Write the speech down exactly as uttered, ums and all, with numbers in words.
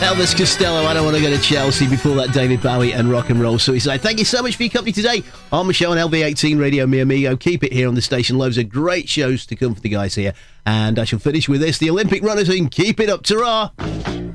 Elvis Costello, I Don't Want to Go to Chelsea, before that David Bowie and Rock and Roll Suicide. Thank you so much for your company today on the show on L V eighteen Radio, mi amigo. Keep it here on the station. Loads of great shows to come for the guys here. And I shall finish with this. The Olympic runners in Keep It Up, ta-ra!